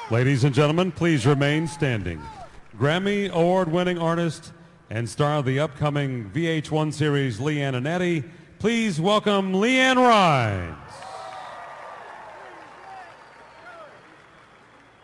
Ladies and gentlemen, please remain standing. Grammy Award-winning artist and star of the upcoming VH1 series, Leanne and Eddie, please welcome Leanne Rhymes.